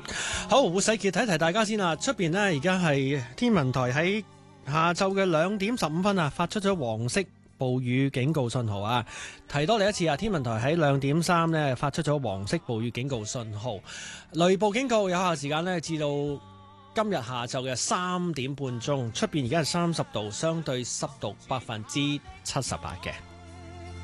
好，胡世傑提提大家先啦。出邊呢，而家係天文台喺下晝嘅2點15分啊，發出咗黃色暴雨警告信號啊。提多你一次啊，天文台喺2點3呢發出咗黃色暴雨警告信號，雷暴警告有效時間呢至到今日下晝嘅3點半鐘。出邊而家係30度，相對濕度78%嘅。